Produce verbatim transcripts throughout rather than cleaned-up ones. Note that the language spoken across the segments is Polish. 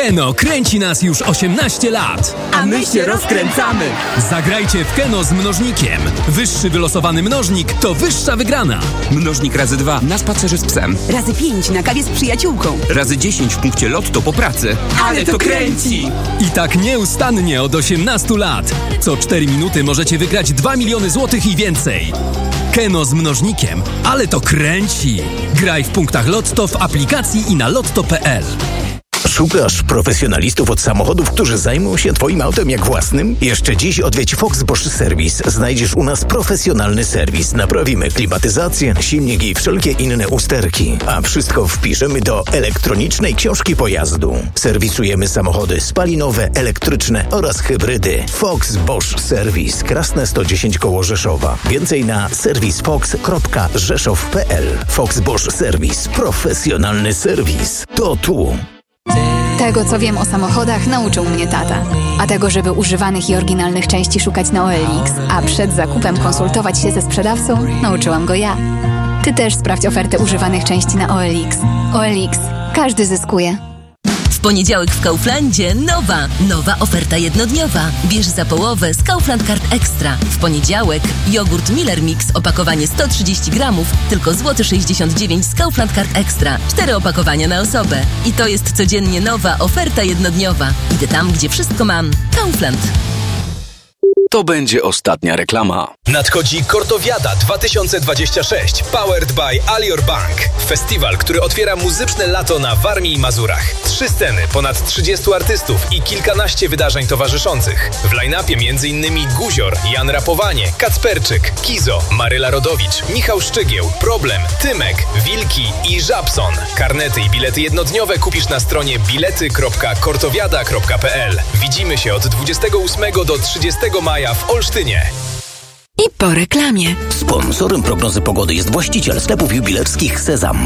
Keno kręci nas już osiemnaście lat. A my się rozkręcamy. Zagrajcie w Keno z mnożnikiem. Wyższy wylosowany mnożnik to wyższa wygrana. Mnożnik razy dwa na spacerze z psem. Razy pięć na kawie z przyjaciółką. Razy dziesięć w punkcie lotto po pracy. Ale to kręci! I tak nieustannie od osiemnastu lat. Co cztery minuty możecie wygrać dwa miliony złotych i więcej. Keno z mnożnikiem, ale to kręci. Graj w punktach Lotto, w aplikacji i na lotto kropka pe el. Szukasz profesjonalistów od samochodów, którzy zajmą się Twoim autem jak własnym? Jeszcze dziś odwiedź Fox Bosch Service. Znajdziesz u nas profesjonalny serwis. Naprawimy klimatyzację, silnik i wszelkie inne usterki. A wszystko wpiszemy do elektronicznej książki pojazdu. Serwisujemy samochody spalinowe, elektryczne oraz hybrydy. Fox Bosch Service. Krasne sto dziesięć koło Rzeszowa. Więcej na serwis fox kropka rzeszow kropka pe el. Fox Bosch Service. Profesjonalny serwis. To tu. Tego, co wiem o samochodach, nauczył mnie tata. A tego, żeby używanych i oryginalnych części szukać na O L X, a przed zakupem konsultować się ze sprzedawcą, nauczyłam go ja. Ty też sprawdź ofertę używanych części na O L X. O L X. Każdy zyskuje. W poniedziałek w Kauflandzie nowa, nowa oferta jednodniowa. Bierz za połowę z Kaufland Card Extra. W poniedziałek jogurt Miller Mix, opakowanie sto trzydzieści gramów, tylko złoty sześćdziesiąt dziewięć z Kaufland Card Extra. Cztery opakowania na osobę. I to jest codziennie nowa oferta jednodniowa. Idę tam, gdzie wszystko mam. Kaufland. To będzie ostatnia reklama. Nadchodzi Kortowiada dwa tysiące dwadzieścia sześć, powered by Alior Bank. Festiwal, który otwiera muzyczne lato na Warmii i Mazurach. Trzy sceny, ponad trzydziestu artystów i kilkanaście wydarzeń towarzyszących. W line-upie m.in. Guzior, Jan Rapowanie, Kacperczyk, Kizo, Maryla Rodowicz, Michał Szczygieł, Problem, Tymek, Wilki i Żabson. Karnety i bilety jednodniowe kupisz na stronie bilety kropka kortowiada kropka pe el. Widzimy się od dwudziestego ósmego do trzydziestego maja w Olsztynie. I po reklamie. Sponsorem prognozy pogody jest właściciel sklepów jubilerskich Sezam.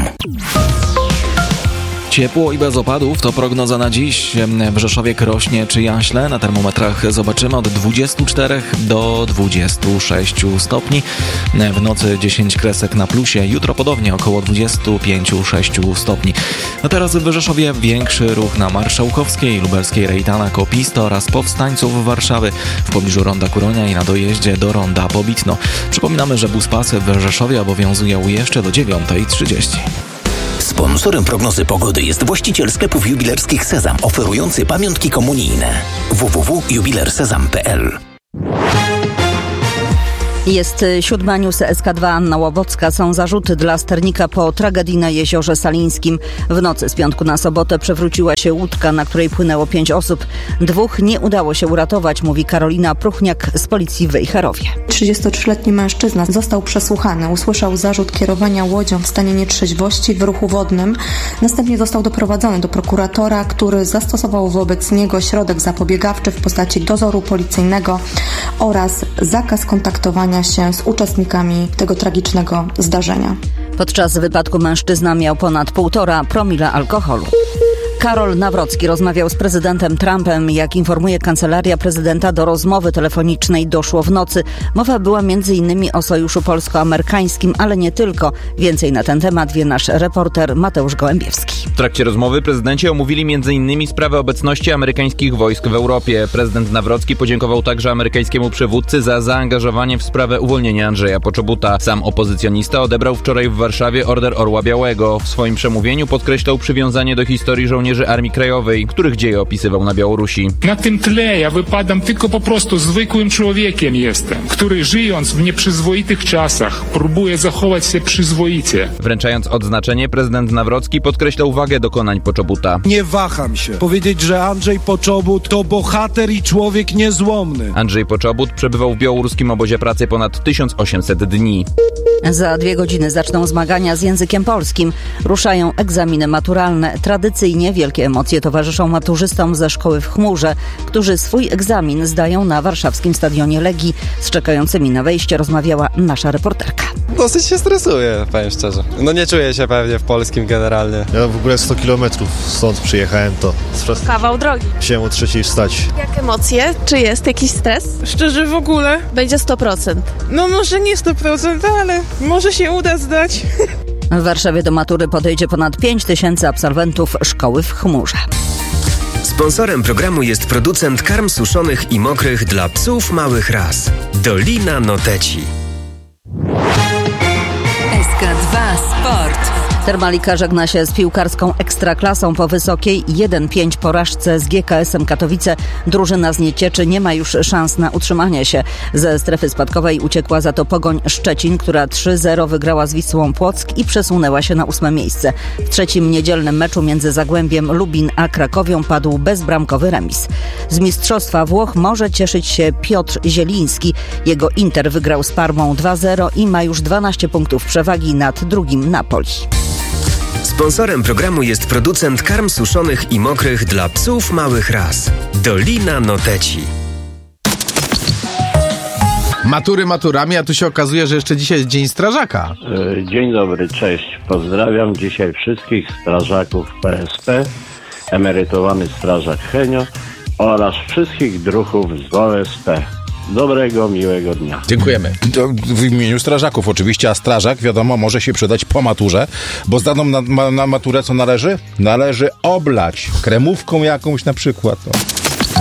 Ciepło i bez opadów to prognoza na dziś. W Rzeszowie, Krośnie czy Jaśle na termometrach zobaczymy od dwudziestu czterech do dwudziestu sześciu stopni. W nocy dziesięć kresek na plusie. Jutro podobnie około dwudziestu pięciu do dwudziestu sześciu stopni. A teraz w Rzeszowie większy ruch na Marszałkowskiej, Lubelskiej, Rejtana, Kopisto oraz Powstańców Warszawy w pobliżu Ronda Kuronia i na dojeździe do Ronda Pobitno. Przypominamy, że bus-pas w Rzeszowie obowiązują jeszcze do dziewiątej trzydzieści. Sponsorem prognozy pogody jest właściciel sklepów jubilerskich Sezam, oferujący pamiątki komunijne. w w w kropka jubiler sezam kropka pe el. Jest siódma, news S K dwa, Anna Łowocka. Są zarzuty dla sternika po tragedii na Jeziorze Salińskim. W nocy z piątku na sobotę przewróciła się łódka, na której płynęło pięć osób. Dwóch nie udało się uratować, mówi Karolina Pruchniak z policji w Wejherowie. trzydziestotrzyletni mężczyzna został przesłuchany. Usłyszał zarzut kierowania łodzią w stanie nietrzeźwości w ruchu wodnym. Następnie został doprowadzony do prokuratora, który zastosował wobec niego środek zapobiegawczy w postaci dozoru policyjnego oraz zakaz kontaktowania się z uczestnikami tego tragicznego zdarzenia. Podczas wypadku mężczyzna miał ponad półtora promila alkoholu. Karol Nawrocki rozmawiał z prezydentem Trumpem. Jak informuje kancelaria prezydenta, do rozmowy telefonicznej doszło w nocy. Mowa była między innymi o sojuszu polsko-amerykańskim, ale nie tylko. Więcej na ten temat wie nasz reporter Mateusz Gołębiewski. W trakcie rozmowy prezydenci omówili między innymi sprawę obecności amerykańskich wojsk w Europie. Prezydent Nawrocki podziękował także amerykańskiemu przywódcy za zaangażowanie w sprawę uwolnienia Andrzeja Poczobuta. Sam opozycjonista odebrał wczoraj w Warszawie Order Orła Białego. W swoim przemówieniu podkreślał przywiązanie do historii żołnierzy Armii Krajowej, których dzieje opisywał na Białorusi. Na tym tle ja wypadam tylko po prostu zwykłym człowiekiem jestem, który żyjąc w nieprzyzwoitych czasach próbuje zachować się przyzwoicie. Wręczając odznaczenie, prezydent Nawrocki podkreślał wagę dokonań Poczobuta. Nie waham się powiedzieć, że Andrzej Poczobut to bohater i człowiek niezłomny. Andrzej Poczobut przebywał w białoruskim obozie pracy ponad tysiąc osiemset dni. Za dwie godziny zaczną zmagania z językiem polskim. Ruszają egzaminy maturalne. Tradycyjnie wielkie emocje towarzyszą maturzystom ze szkoły w Chmurze, którzy swój egzamin zdają na warszawskim stadionie Legii. Z czekającymi na wejście rozmawiała nasza reporterka. Dosyć się stresuję, powiem szczerze. No nie czuję się pewnie w polskim generalnie. Ja w ogóle sto kilometrów stąd przyjechałem, to stres. Kawał drogi. Musiałem o trzeciej wstać. Jak emocje? Czy jest jakiś stres? Szczerze w ogóle? Będzie sto procent. No może nie sto procent, ale może się uda zdać. W Warszawie do matury podejdzie ponad pięć tysięcy absolwentów szkoły w Chmurze. Sponsorem programu jest producent karm suszonych i mokrych dla psów małych ras. Dolina Noteci. S K dwa Sport. Termalika żegna się z piłkarską ekstraklasą po wysokiej jeden pięć porażce z G K S-em Katowice. Drużyna z Niecieczy nie ma już szans na utrzymanie się. Ze strefy spadkowej uciekła za to Pogoń Szczecin, która trzy zero wygrała z Wisłą Płock i przesunęła się na ósme miejsce. W trzecim niedzielnym meczu między Zagłębiem Lubin a Krakowią padł bezbramkowy remis. Z mistrzostwa Włoch może cieszyć się Piotr Zieliński. Jego Inter wygrał z Parmą dwa zero i ma już dwanaście punktów przewagi nad drugim Napoli. Sponsorem programu jest producent karm suszonych i mokrych dla psów małych ras. Dolina Noteci. Matury maturami, a tu się okazuje, że jeszcze dzisiaj jest Dzień Strażaka. Dzień dobry, cześć. Pozdrawiam dzisiaj wszystkich strażaków P S P, emerytowany strażak Henio oraz wszystkich druhów z O S P. Dobrego, miłego dnia. Dziękujemy. To w imieniu strażaków oczywiście, a strażak, wiadomo, może się przydać po maturze, bo zdaną na, na maturę co należy? Należy oblać kremówką jakąś na przykład. No.